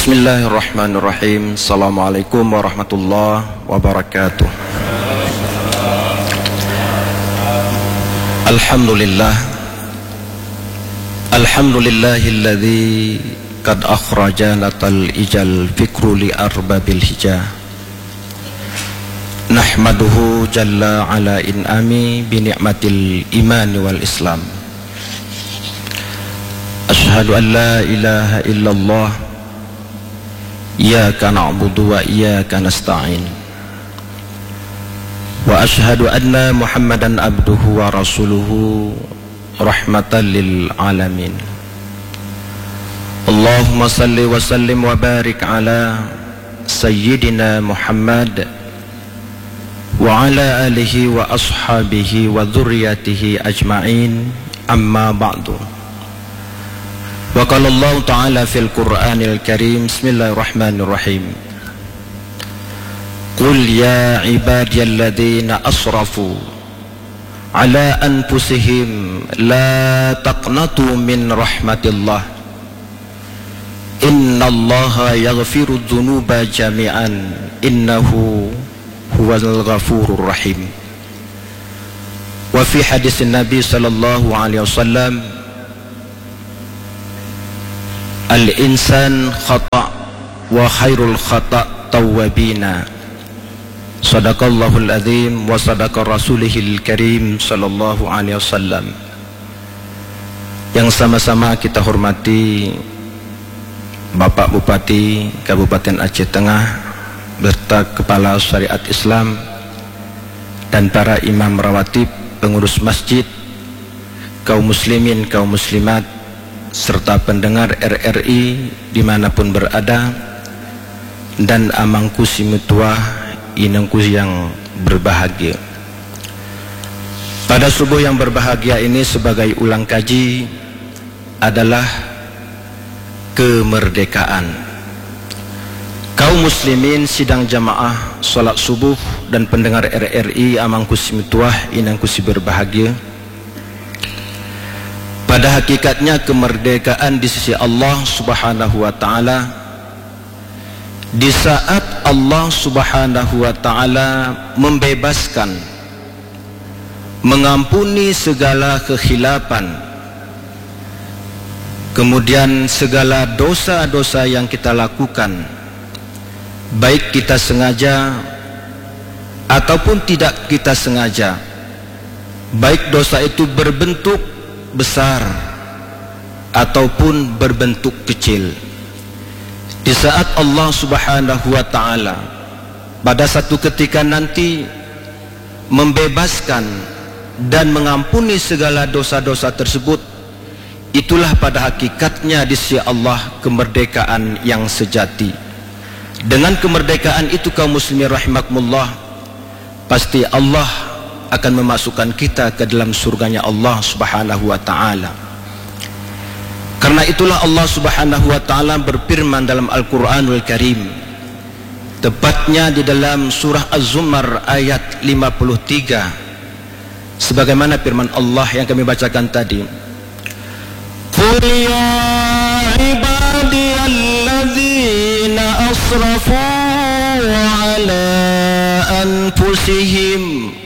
Bismillahirrahmanirrahim. Assalamualaikum warahmatullahi wabarakatuh. Alhamdulillahilladzi qad akhrajana tal ijal fikru li arbabil hijah. Nahmaduhu jalla ala in'ami bi ni'matil imani wal islam. Ashhadu an la ilaha illallah iyyaka na'budu wa iyyaka nasta'in. Wa ashhadu anna Muhammadan abduhu wa rasuluhu rahmatan lil alamin. Allahumma salli wa sallim wa barik ala sayyidina Muhammad wa ala alihi wa ashabihi wa dhurriyyatihi ajma'in, amma ba'du. Wa qala Allah ta'ala fil Qur'anil Karim, bismillahirrahmanirrahim. Qul ya ibadiyalladzina asrafu ala anfusihim la taqnatu min rahmatillah. Innallaha yaghfiru dhunuba jami'an innahu huwal ghafurur rahim. Wa fi hadis Nabi sallallahu alaihi wasallam, al-insan khata' wa khairul khata' tawwabina. Sadaqallahul azim wa sadaqa rasulihil karim sallallahu alaihi wasallam. Yang sama-sama kita hormati Bapak Bupati Kabupaten Aceh Tengah beserta Kepala Syariat Islam dan para imam rawatib, pengurus masjid, kaum muslimin, kaum muslimat, serta pendengar RRI dimanapun berada, dan amangku si mutuah inangku yang berbahagia. Pada subuh yang berbahagia ini, sebagai ulang kaji adalah kemerdekaan. Kaum muslimin sidang jamaah salat subuh dan pendengar RRI amangku si mutuah inangku si berbahagia, pada hakikatnya kemerdekaan di sisi Allah Subhanahu wa ta'ala, di saat Allah Subhanahu wa ta'ala membebaskan, mengampuni segala kekhilapan, kemudian segala dosa-dosa yang kita lakukan, baik kita sengaja ataupun tidak kita sengaja, baik dosa itu berbentuk besar ataupun berbentuk kecil. Di saat Allah Subhanahu wa ta'ala pada satu ketika nanti membebaskan dan mengampuni segala dosa-dosa tersebut, itulah pada hakikatnya di sisi Allah kemerdekaan yang sejati. Dengan kemerdekaan itu, kaum muslimin rahimakumullah, pasti Allah akan memasukkan kita ke dalam surganya Allah Subhanahu wa ta'ala. Karena itulah Allah Subhanahu wa ta'ala berfirman dalam Al-Quranul Karim, tepatnya di dalam surah Az-Zumar ayat 53, sebagaimana firman Allah yang kami bacakan tadi. Qul ya ibadiyalladzina asrafu ala anfusihim